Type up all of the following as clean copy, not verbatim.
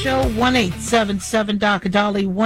Show, 1-877-DOC-DALI,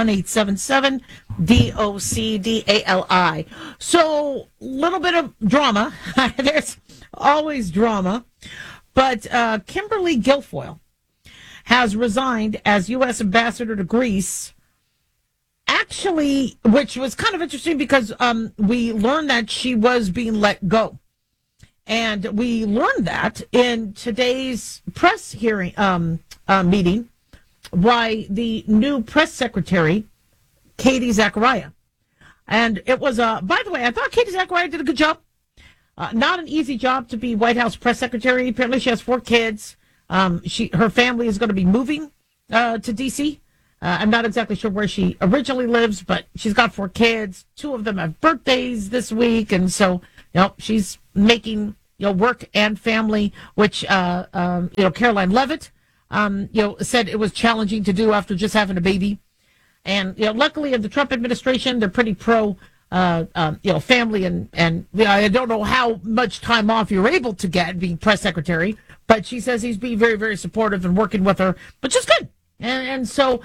1-877-DOC-DALI. So, little bit of drama. There's always drama. But Kimberly Guilfoyle has resigned as U.S. ambassador to Greece. Actually, which was kind of interesting because we learned that she was being let go. And we learned that in today's press hearing meeting by the new press secretary, Katie Zachariah. And it was, by the way, I thought Katie Zachariah did a good job. Not an easy job to be White House press secretary. Apparently she has 4 kids. Her family is going to be moving to D.C. I'm not exactly sure where she originally lives, but she's got 4 kids. 2 of them have birthdays this week. And so, she's making, work and family, which, Caroline Leavitt, said it was challenging to do after just having a baby. And, luckily in the Trump administration, they're pretty pro, family and I don't know how much time off you're able to get being press secretary, but she says he's being very, very supportive and working with her, which is good. And so,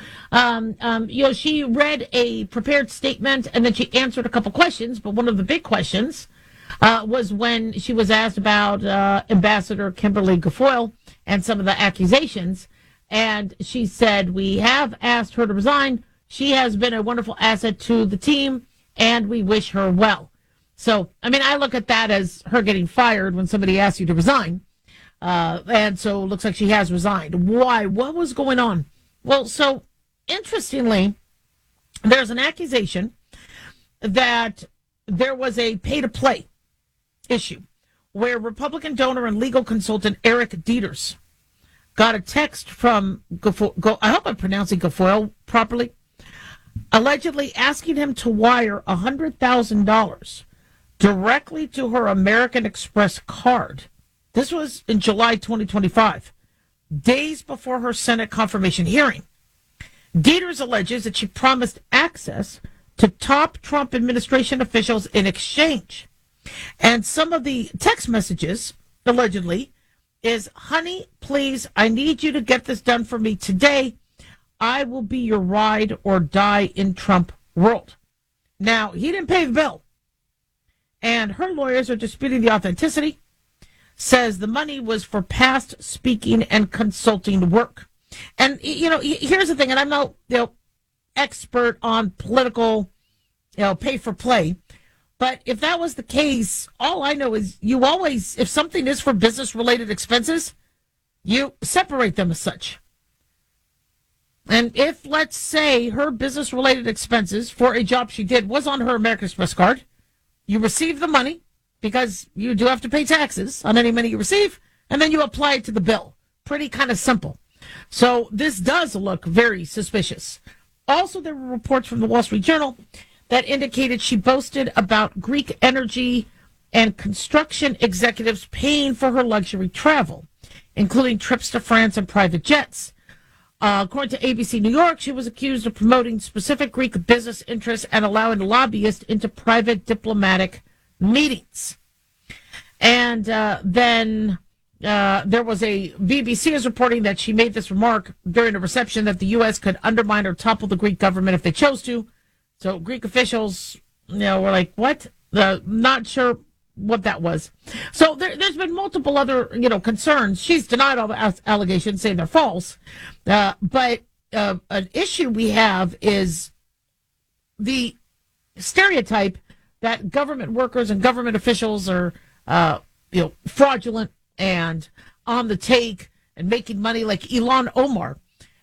she read a prepared statement and then she answered a couple questions. But one of the big questions was when she was asked about Ambassador Kimberly Guilfoyle and some of the accusations. And she said, we have asked her to resign. She has been a wonderful asset to the team and we wish her well. So, I look at that as her getting fired when somebody asks you to resign. And so it looks like she has resigned. Why? What was going on? Well, so interestingly, there's an accusation that there was a pay-to-play issue where Republican donor and legal consultant Eric Dieters got a text from I hope I'm pronouncing Guilfoyle properly, allegedly asking him to wire $100,000 directly to her American Express card. This was in July 2025. Days before her Senate confirmation hearing. Dieters alleges that she promised access to top Trump administration officials in exchange. And some of the text messages, allegedly, is, honey, please, I need you to get this done for me today. I will be your ride or die in Trump world. Now, he didn't pay the bill. And her lawyers are disputing the authenticity. Says the money was for past speaking and consulting work. And, here's the thing, and I'm no, expert on political, pay for play, but if that was the case, all I know is you always, if something is for business-related expenses, you separate them as such. And if, let's say, her business-related expenses for a job she did was on her American Express card, you receive the money, because you do have to pay taxes on any money you receive, and then you apply it to the bill. Pretty kind of simple. So this does look very suspicious. Also, there were reports from the Wall Street Journal that indicated she boasted about Greek energy and construction executives paying for her luxury travel, including trips to France and private jets. According to ABC New York, she was accused of promoting specific Greek business interests and allowing lobbyists into private diplomatic meetings. And then there was a BBC is reporting that she made this remark during a reception that the U.S. could undermine or topple the Greek government if they chose to. So Greek officials, were like, what? Not sure what that was. So there's been multiple other, concerns. She's denied all the allegations, saying they're false. But an issue we have is the stereotype that government workers and government officials are, fraudulent and on the take and making money, like Ilhan Omar,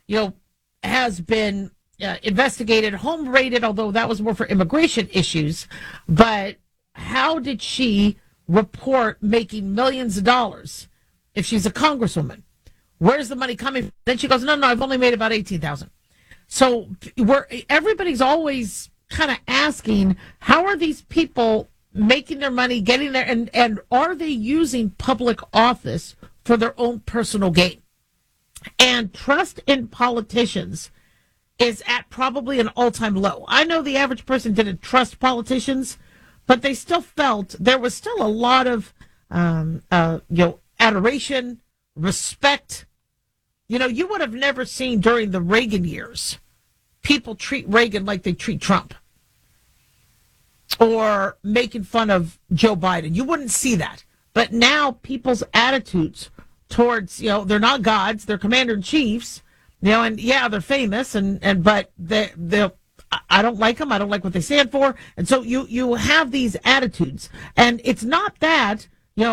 has been investigated, home raided, although that was more for immigration issues. But how did she report making millions of dollars if she's a congresswoman? Where's the money coming from? Then she goes, no, I've only made about $18,000. So everybody's always kind of asking, how are these people making their money, getting there, and are they using public office for their own personal gain? And trust in politicians is at probably an all-time low. I know the average person didn't trust politicians, but they still felt there was still a lot of adoration, respect, You would have never seen during the Reagan years people treat Reagan like they treat Trump or making fun of Joe Biden. You wouldn't see that. But now people's attitudes towards, they're not gods, they're commander in chiefs, and yeah, they're famous, but I don't like them. I don't like what they stand for. And so you have these attitudes. And it's not that,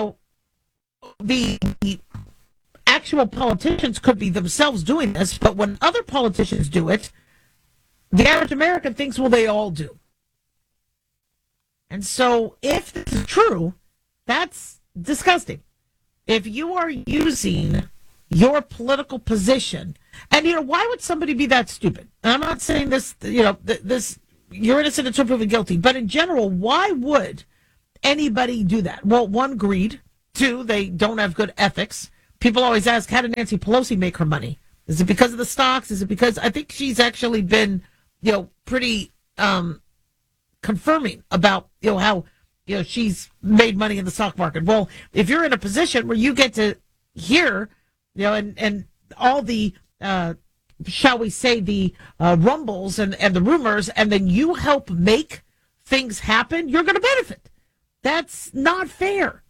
the actual politicians could be themselves doing this, but when other politicians do it, the average American thinks, well, they all do. And so if this is true, that's disgusting. If you are using your political position, and why would somebody be that stupid? And I'm not saying this, this you're innocent until proven guilty, but in general, why would anybody do that? Well, one, greed. Two, they don't have good ethics. People always ask, how did Nancy Pelosi make her money? Is it because of the stocks? Is it because I think she's actually been, pretty confirming about, how, she's made money in the stock market. Well, if you're in a position where you get to hear, and all the, shall we say, the rumbles and the rumors, and then you help make things happen, you're going to benefit. That's not fair.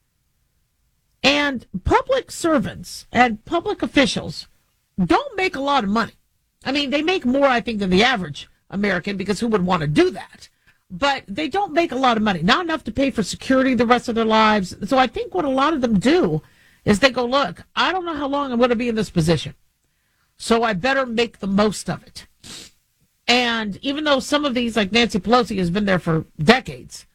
And public servants and public officials don't make a lot of money. I mean, they make more, I think, than the average American, because who would want to do that? But they don't make a lot of money, not enough to pay for security the rest of their lives. So I think what a lot of them do is they go, look, I don't know how long I'm going to be in this position, so I better make the most of it. And even though some of these, like Nancy Pelosi, has been there for decades,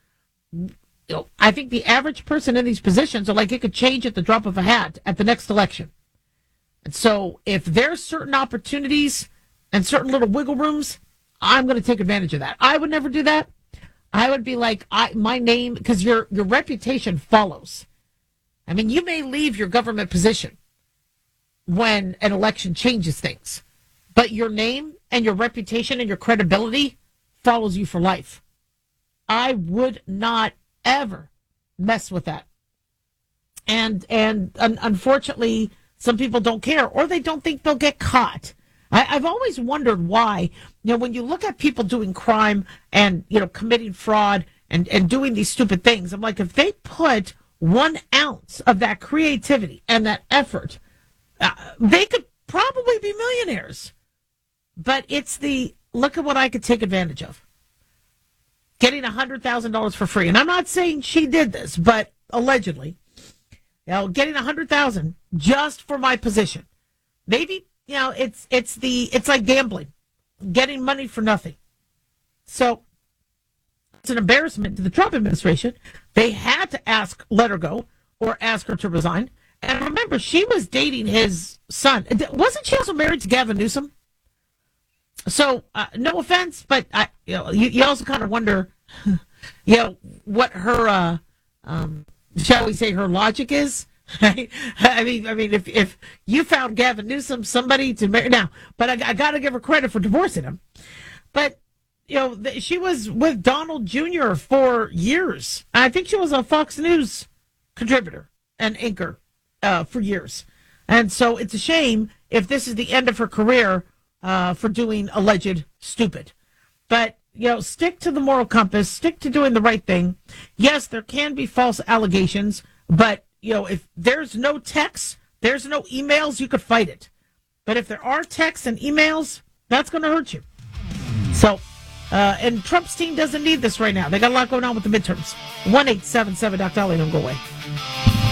I think the average person in these positions are like, it could change at the drop of a hat at the next election. And so if there's certain opportunities and certain little wiggle rooms, I'm going to take advantage of that. I would never do that. I would be like, my name, because your reputation follows. I mean, you may leave your government position when an election changes things, but your name and your reputation and your credibility follows you for life. I would not ever mess with that. And unfortunately, some people don't care, or they don't think they'll get caught. I've always wondered why, when you look at people doing crime and, committing fraud and doing these stupid things, I'm like, if they put 1 ounce of that creativity and that effort, they could probably be millionaires. But it's look at what I could take advantage of. Getting $100,000 for free. And I'm not saying she did this, but allegedly, getting $100,000 just for my position. Maybe, it's like gambling, getting money for nothing. So it's an embarrassment to the Trump administration. They had to let her go or ask her to resign. And remember, she was dating his son. Wasn't she also married to Gavin Newsom? So, no offense, but you also kind of wonder, what her, shall we say, her logic is. Right? I mean, if you found Gavin Newsom somebody to marry now, but I got to give her credit for divorcing him. But she was with Donald Jr. for years. I think she was a Fox News contributor and anchor for years, and so it's a shame if this is the end of her career. For doing alleged stupid. But, stick to the moral compass, stick to doing the right thing. Yes, there can be false allegations, but, if there's no texts, there's no emails, you could fight it. But if there are texts and emails, that's going to hurt you. So, and Trump's team doesn't need this right now. They got a lot going on with the midterms. 1-877 Doc Dolly, don't go away.